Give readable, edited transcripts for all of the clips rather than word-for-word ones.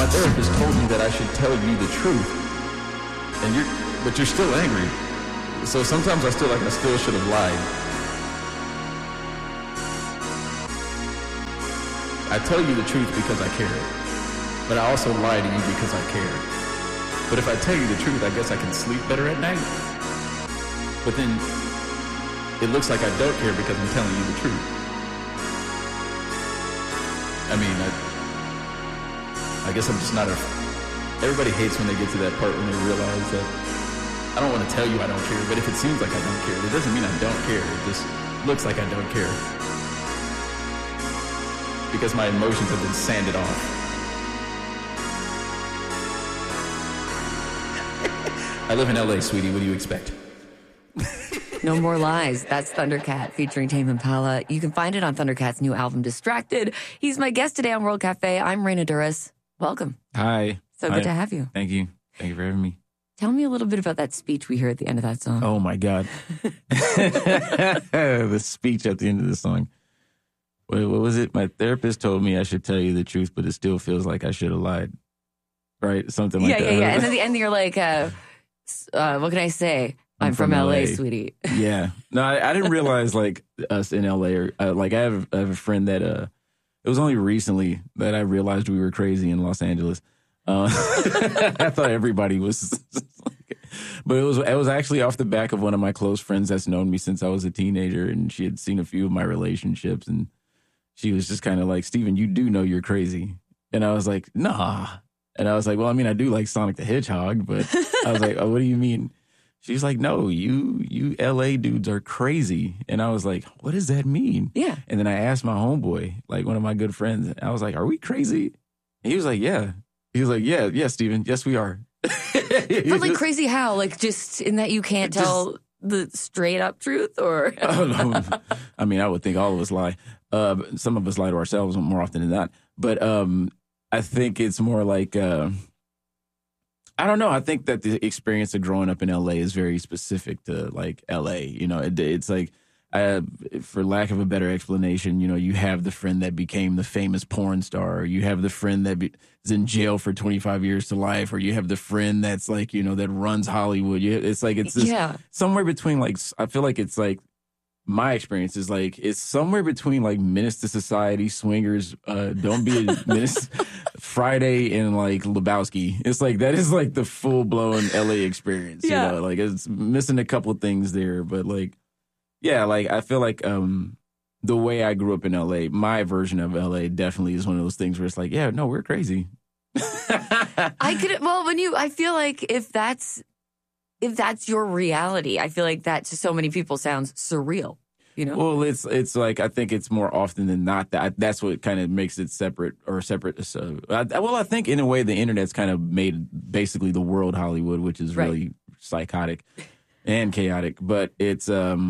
my therapist told me that I should tell you the truth, but you're still angry. So sometimes I still should have lied. I tell you the truth because I care, but I also lie to you because I care. But if I tell you the truth, I guess I can sleep better at night. But then it looks like I don't care because I'm telling you the truth. I mean, I guess I'm just not everybody hates when they get to that part when they realize that I don't want to tell you I don't care, but if it seems like I don't care, it doesn't mean I don't care. It just looks like I don't care. Because my emotions have been sanded off. I live in LA, sweetie. What do you expect? No More Lies. That's Thundercat featuring Tame Impala. You can find it on Thundercat's new album, Distracted. He's my guest today on World Cafe. I'm Raina Duras. Welcome. Hi. So good to have you. Thank you. Thank you for having me. Tell me a little bit about that speech we heard at the end of that song. Oh, my God. The speech at the end of the song. What was it? My therapist told me I should tell you the truth, but it still feels like I should have lied. Right? Something like that. Yeah. And at the end, you're like, what can I say? I'm from LA, sweetie. Yeah. No, I didn't realize, like, us in LA, or like, I have a friend that, it was only recently that I realized we were crazy in Los Angeles. I thought everybody was, but it was actually off the back of one of my close friends that's known me since I was a teenager, and she had seen a few of my relationships, and she was just kind of like, Steven, you do know you're crazy. And I was like, nah. And I was like, well, I mean, I do like Sonic the Hedgehog, but I was like, oh, what do you mean? She's like, no, you LA dudes are crazy. And I was like, what does that mean? Yeah. And then I asked my homeboy, like one of my good friends, I was like, are we crazy? And he was like, yeah. He was like, yeah, Steven, yes, we are. But like crazy how? Like just in that you can't tell the straight up truth, or? Oh, no. I mean, I would think all of us lie. Some of us lie to ourselves more often than not. But I think it's more like, I don't know. I think that the experience of growing up in LA is very specific to like LA. You know, it's like, for lack of a better explanation, you know, you have the friend that became the famous porn star, or you have the friend that is in jail for 25 years to life, or you have the friend that's like, you know, that runs Hollywood. It's like, it's this, somewhere between, like, I feel like it's like, my experience is like, it's somewhere between like Menace to Society, Swingers, Don't Be a Menace, Friday, and like Lebowski. It's like, that is like the full blown LA experience. You know, like it's missing a couple of things there, but like, yeah, like I feel like the way I grew up in LA, my version of LA definitely is one of those things where it's like, yeah, no, we're crazy. I feel like if that's your reality, I feel like that to so many people sounds surreal, you know? Well, it's like, I think it's more often than not that's what kind of makes it separate. So, I think in a way the internet's kind of made basically the world Hollywood, which is really psychotic and chaotic. But it's,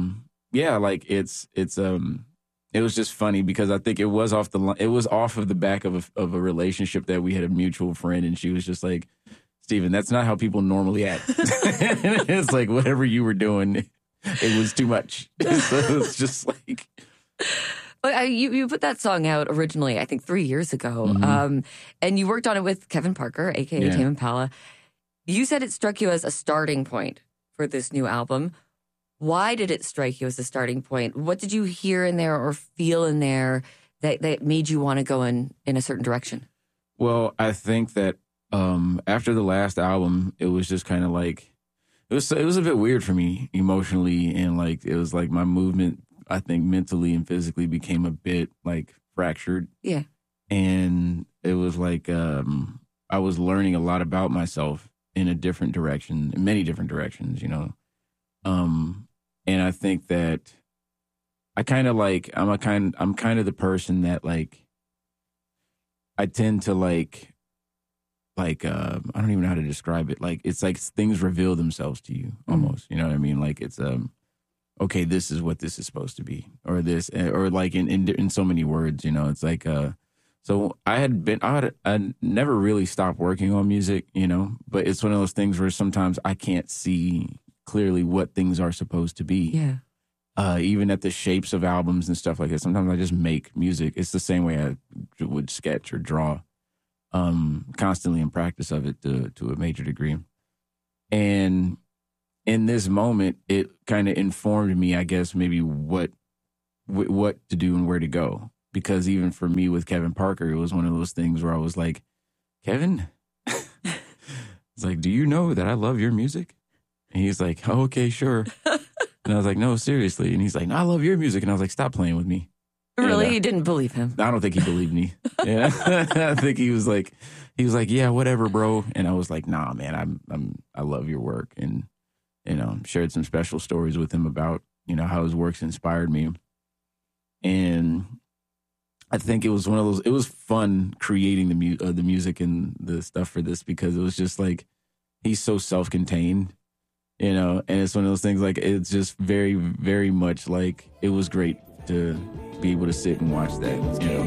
it was just funny because I think it was off of the back of a relationship that we had a mutual friend, and she was just like, Steven, that's not how people normally act. It's like whatever you were doing, it was too much. So it was just like. But you put that song out originally, I think 3 years ago, and you worked on it with Kevin Parker, a.k.a. Tame Impala. You said it struck you as a starting point for this new album. Why did it strike you as a starting point? What did you hear in there or feel in there that made you want to go in a certain direction? Well, I think that after the last album, it was just kind of like, it was a bit weird for me emotionally, and like it was like my movement, I think mentally and physically became a bit like fractured. Yeah. And it was like I was learning a lot about myself in many different directions, you know. And I think that I kind of like, I'm kind of the person that like, I tend to like, I don't even know how to describe it. Like, it's like things reveal themselves to you almost, you know what I mean? Like it's, okay, this is what this is supposed to be, or this, or like in so many words, you know, it's like, so I never really stopped working on music, you know, but it's one of those things where sometimes I can't see clearly what things are supposed to be. Yeah. Even at the shapes of albums and stuff like that. Sometimes I just make music. It's the same way I would sketch or draw. constantly in practice of it to a major degree. And in this moment, it kind of informed me, I guess, maybe what to do and where to go. Because even for me with Kevin Parker, it was one of those things where I was like, Kevin, it's like, do you know that I love your music? And he's like, oh, okay, sure. And I was like, no, seriously. And he's like, no, I love your music. And I was like, stop playing with me. Really? You didn't believe him? I don't think he believed me. Yeah. I think he was like, yeah, whatever, bro. And I was like, nah, man, I love your work. And, shared some special stories with him about, how his works inspired me. And I think it was one of those, it was fun creating the music and the stuff for this, because it was just like, he's so self-contained, and it's one of those things, like, it's just very, very much like, it was great to be able to sit and watch that,